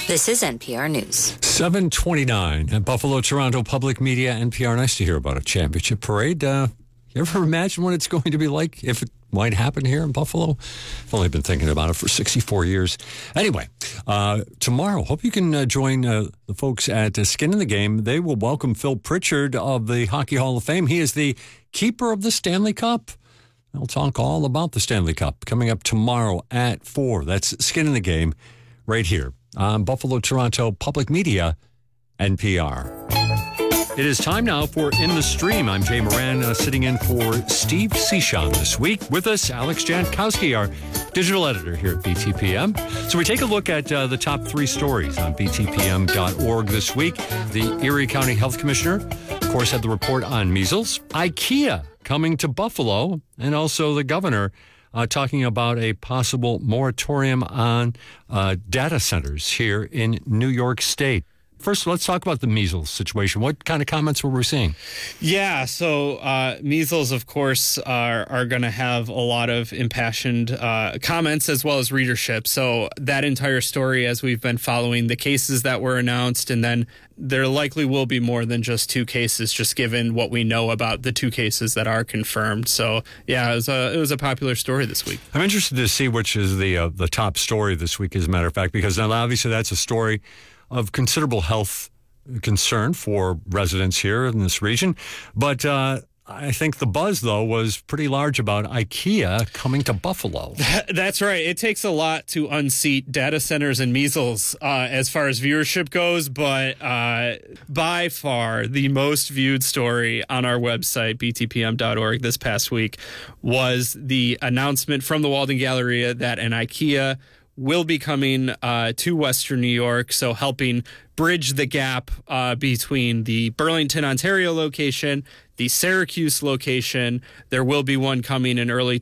This is NPR News. 7:29 at Buffalo, Toronto Public Media, NPR. Nice to hear about a championship parade. You ever imagine what it's going to be like if it might happen here in Buffalo? I've only been thinking about it for 64 years. Anyway, tomorrow, hope you can join the folks at Skin in the Game. They will welcome Phil Pritchard of the Hockey Hall of Fame. He is the keeper of the Stanley Cup. We'll talk all about the Stanley Cup coming up tomorrow at 4. That's Skin in the Game right here on Buffalo, Toronto Public Media, NPR. It is time now for In the Stream. I'm Jay Moran, sitting in for Steve Cichon this week. With us, Alex Jankowski, our digital editor here at BTPM. So we take a look at the top 3 stories on btpm.org this week. The Erie County Health Commissioner, of course, had the report on measles. IKEA coming to Buffalo, and also the governor talking about a possible moratorium on data centers here in New York State. First, let's talk about the measles situation. What kind of comments were we seeing? Yeah, so measles, of course, are going to have a lot of impassioned comments as well as readership. So that entire story, as we've been following the cases that were announced, and then there likely will be more than just 2 cases, just given what we know about the 2 cases that are confirmed. So, yeah, it was a popular story this week. I'm interested to see which is the top story this week, as a matter of fact, because now obviously that's a story of considerable health concern for residents here in this region. But I think the buzz, though, was pretty large about IKEA coming to Buffalo. That's right. It takes a lot to unseat data centers and measles as far as viewership goes. But by far, the most viewed story on our website, btpm.org, this past week was the announcement from the Walden Galleria that an IKEA will be coming to Western New York, so helping bridge the gap between the Burlington, Ontario location, the Syracuse location. There will be one coming in early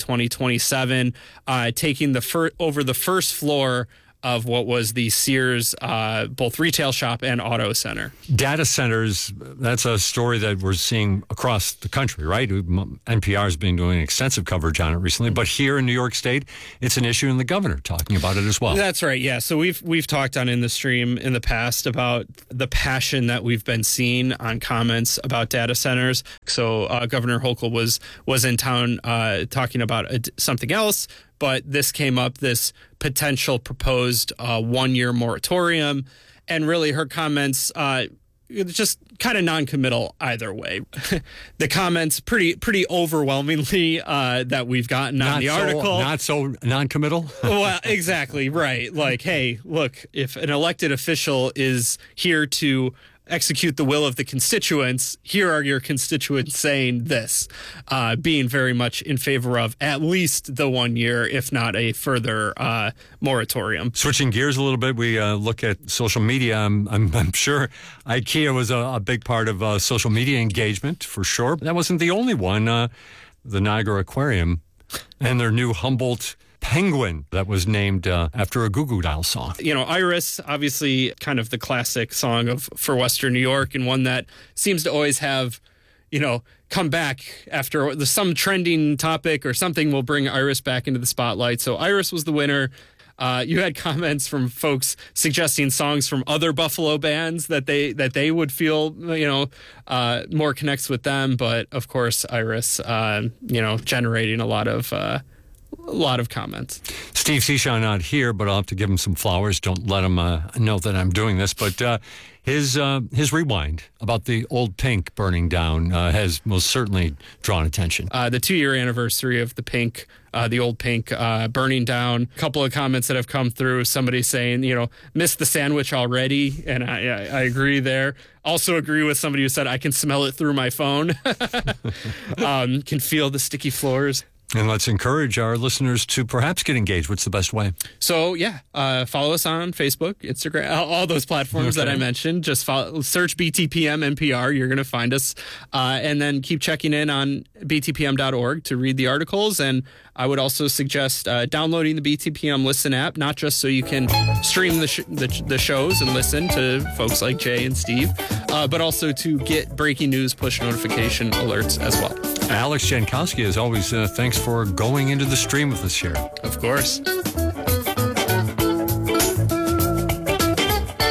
2027, taking over the first floor of what was the Sears both retail shop and auto center. Data centers, that's a story that we're seeing across the country, right? NPR has been doing extensive coverage on it recently, but here in New York State, it's an issue, and the governor talking about it as well. That's right, yeah. So we've talked on In the Stream in the past about the passion that we've been seeing on comments about data centers. So Governor Hochul was in town talking about something else, but this came up, this potential proposed 1-year moratorium, and really her comments just kind of non-committal either way. The comments pretty overwhelmingly that we've gotten on the article. Not so non-committal? Well, exactly, right. Like, hey, look, if an elected official is here to execute the will of the constituents, here are your constituents saying this, being very much in favor of at least the 1 year, if not a further moratorium. Switching gears a little bit, we look at social media. I'm sure IKEA was a big part of social media engagement, for sure. That wasn't the only one. The Niagara Aquarium and their new Humboldt penguin that was named after a Goo Goo Dolls song. You know, Iris, obviously kind of the classic song for Western New York, and one that seems to always have, come back after some trending topic or something will bring Iris back into the spotlight. So Iris was the winner. You had comments from folks suggesting songs from other Buffalo bands that they would feel, more connects with them. But of course, Iris, generating a lot of comments. Steve Cichon not here, but I'll have to give him some flowers. Don't let him know that I'm doing this. But his rewind about the old Pink burning down has most certainly drawn attention. The 2-year anniversary of the old Pink burning down. A couple of comments that have come through. Somebody saying, missed the sandwich already, and I agree there. Also agree with somebody who said, I can smell it through my phone. Can feel the sticky floors. And let's encourage our listeners to perhaps get engaged. What's the best way? So, follow us on Facebook, Instagram, all those platforms that I mentioned. Just search BTPM NPR. You're going to find us. And then keep checking in on btpm.org to read the articles. And I would also suggest downloading the BTPM Listen app, not just so you can stream the shows and listen to folks like Jay and Steve, but also to get breaking news push notification alerts as well. Alex Jankowski, as always, thanks for going into the stream with us here. Of course.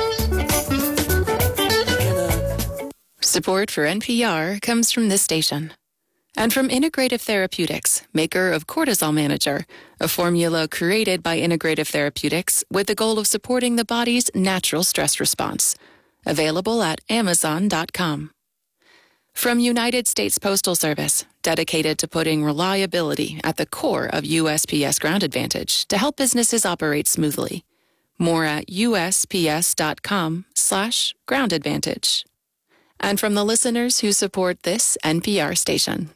Support for NPR comes from this station. And from Integrative Therapeutics, maker of Cortisol Manager, a formula created by Integrative Therapeutics with the goal of supporting the body's natural stress response. Available at Amazon.com. From United States Postal Service, dedicated to putting reliability at the core of USPS Ground Advantage to help businesses operate smoothly. More at USPS.com/Ground Advantage. And from the listeners who support this NPR station.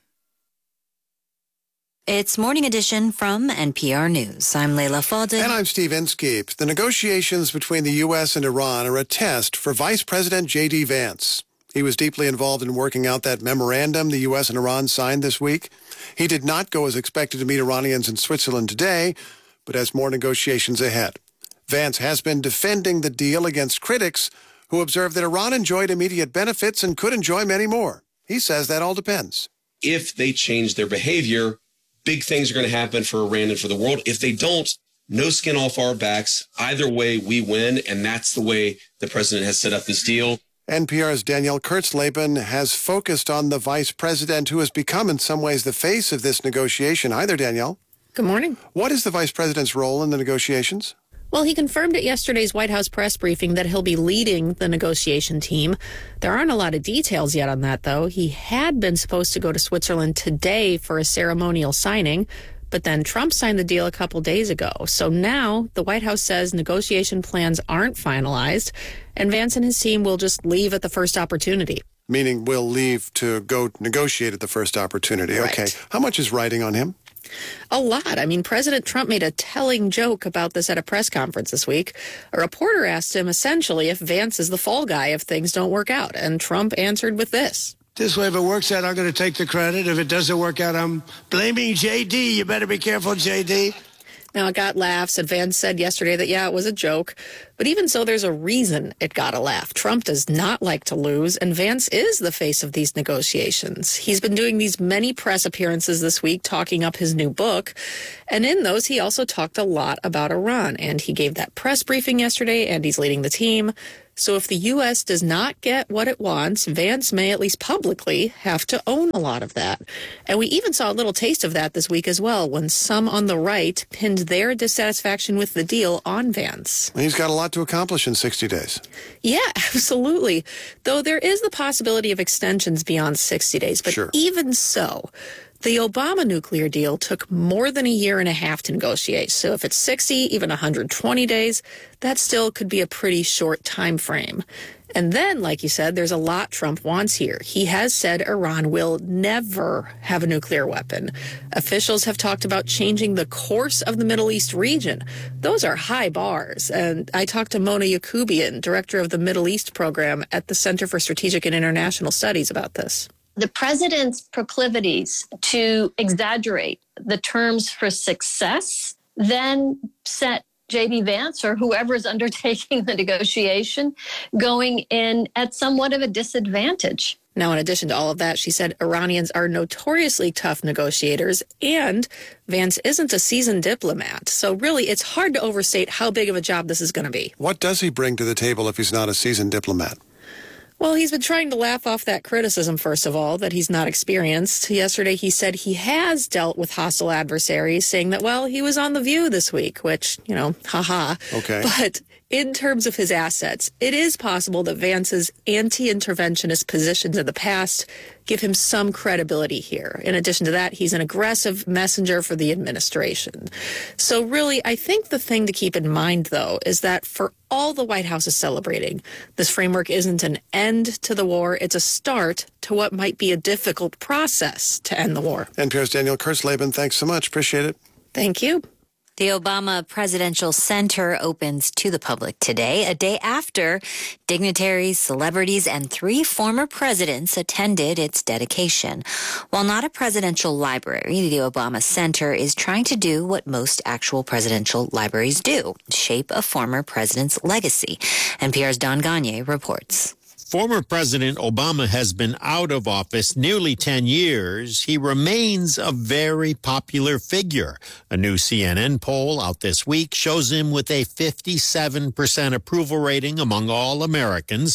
It's Morning Edition from NPR News. I'm Leila Fadel. And I'm Steve Inskeep. The negotiations between the U.S. and Iran are a test for Vice President J.D. Vance. He was deeply involved in working out that memorandum the U.S. and Iran signed this week. He did not go as expected to meet Iranians in Switzerland today, but has more negotiations ahead. Vance has been defending the deal against critics who observe that Iran enjoyed immediate benefits and could enjoy many more. He says that all depends. If they change their behavior, big things are going to happen for Iran and for the world. If they don't, no skin off our backs. Either way, we win, and that's the way the president has set up this deal. NPR's Danielle Kurtzleben has focused on the vice president who has become in some ways the face of this negotiation. Hi there, Danielle. Good morning. What is the vice president's role in the negotiations? Well, he confirmed at yesterday's White House press briefing that he'll be leading the negotiation team. There aren't a lot of details yet on that, though. He had been supposed to go to Switzerland today for a ceremonial signing, but then Trump signed the deal a couple days ago. So now the White House says negotiation plans aren't finalized, and Vance and his team will just leave at the first opportunity. Meaning we'll leave to go negotiate at the first opportunity. Right. Okay. How much is riding on him? A lot. I mean, President Trump made a telling joke about this at a press conference this week. A reporter asked him essentially if Vance is the fall guy if things don't work out, and Trump answered with this. This way, if it works out, I'm going to take the credit. If it doesn't work out, I'm blaming J.D. You better be careful, J.D. Now, it got laughs, and Vance said yesterday that, yeah, it was a joke. But even so, there's a reason it got a laugh. Trump does not like to lose, and Vance is the face of these negotiations. He's been doing these many press appearances this week talking up his new book. And in those, he also talked a lot about Iran. And he gave that press briefing yesterday, and he's leading the team. So if the U.S. does not get what it wants, Vance may, at least publicly, have to own a lot of that. And we even saw a little taste of that this week as well, when some on the right pinned their dissatisfaction with the deal on Vance. He's got a lot to accomplish in 60 days. Yeah, absolutely. Though there is the possibility of extensions beyond 60 days. But Sure. Even so, the Obama nuclear deal took more than a year and a half to negotiate. So if it's 60, even 120 days, that still could be a pretty short time frame. And then, like you said, there's a lot Trump wants here. He has said Iran will never have a nuclear weapon. Officials have talked about changing the course of the Middle East region. Those are high bars. And I talked to Mona Yacoubian, director of the Middle East program at the Center for Strategic and International Studies, about this. The president's proclivities to exaggerate the terms for success then set J.D. Vance or whoever is undertaking the negotiation going in at somewhat of a disadvantage. Now, in addition to all of that, she said Iranians are notoriously tough negotiators, and Vance isn't a seasoned diplomat. So really, it's hard to overstate how big of a job this is going to be. What does he bring to the table if he's not a seasoned diplomat? Well, he's been trying to laugh off that criticism, first of all, that he's not experienced. Yesterday, he said he has dealt with hostile adversaries, saying that, well, he was on The View this week, which, haha. Okay. But in terms of his assets, it is possible that Vance's anti-interventionist positions in the past give him some credibility here. In addition to that, he's an aggressive messenger for the administration. So really, I think the thing to keep in mind, though, is that for all the White House is celebrating, this framework isn't an end to the war. It's a start to what might be a difficult process to end the war. NPR's Danielle Kurtzleben, thanks so much. Appreciate it. Thank you. The Obama Presidential Center opens to the public today, a day after dignitaries, celebrities, and 3 former presidents attended its dedication. While not a presidential library, the Obama Center is trying to do what most actual presidential libraries do, shape a former president's legacy. NPR's Don Gagne reports. Former President Obama has been out of office nearly 10 years. He remains a very popular figure. A new CNN poll out this week shows him with a 57% approval rating among all Americans.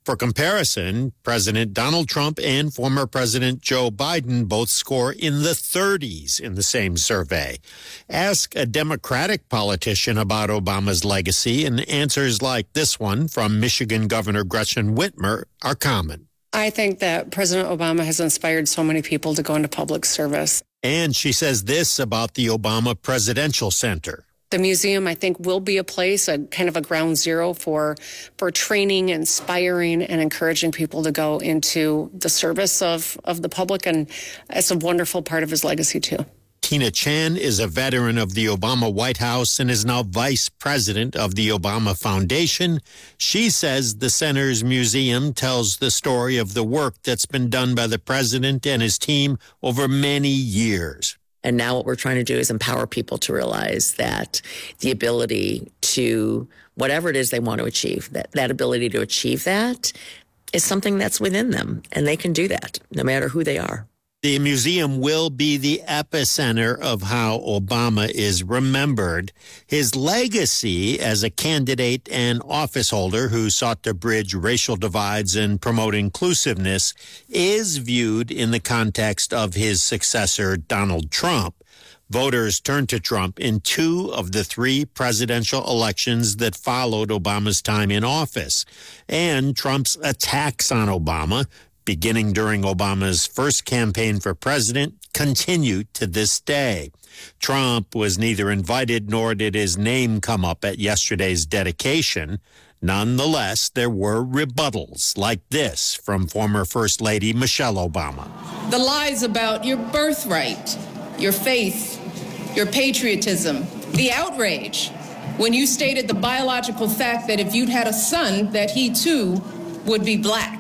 For comparison, President Donald Trump and former President Joe Biden both score in the 30s in the same survey. Ask a Democratic politician about Obama's legacy, and answers like this one from Michigan Governor Gretchen Whitmer are common. I think that President Obama has inspired so many people to go into public service. And she says this about the Obama Presidential Center. The museum, I think, will be a place, a kind of a ground zero for training, inspiring, and encouraging people to go into the service of the public. And it's a wonderful part of his legacy, too. Tina Chan is a veteran of the Obama White House and is now vice president of the Obama Foundation. She says the center's museum tells the story of the work that's been done by the president and his team over many years. And now what we're trying to do is empower people to realize that the ability to, whatever it is they want to achieve, that ability to achieve that is something that's within them. And they can do that no matter who they are. The museum will be the epicenter of how Obama is remembered. His legacy as a candidate and office holder who sought to bridge racial divides and promote inclusiveness is viewed in the context of his successor, Donald Trump. Voters turned to Trump in 2 of the 3 presidential elections that followed Obama's time in office. And Trump's attacks on Obama, beginning during Obama's first campaign for president, continued to this day. Trump was neither invited nor did his name come up at yesterday's dedication. Nonetheless, there were rebuttals like this from former First Lady Michelle Obama. The lies about your birthright, your faith, your patriotism, the outrage when you stated the biological fact that if you'd had a son, that he too would be black.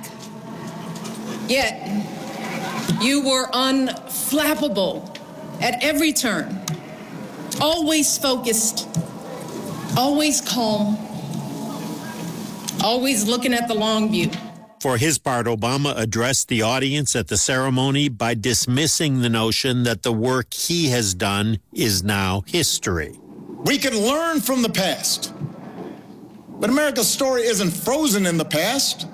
Yet, you were unflappable at every turn, always focused, always calm, always looking at the long view. For his part, Obama addressed the audience at the ceremony by dismissing the notion that the work he has done is now history. We can learn from the past, but America's story isn't frozen in the past.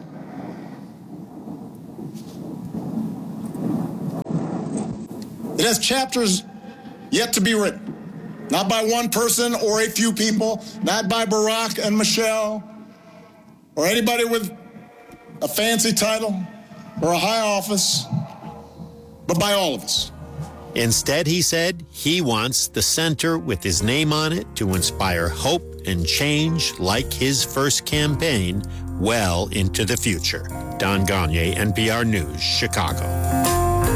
It has chapters yet to be written, not by one person or a few people, not by Barack and Michelle, or anybody with a fancy title or a high office, but by all of us. Instead, he said, he wants the center with his name on it to inspire hope and change like his first campaign well into the future. Don Gagné, NPR News, Chicago.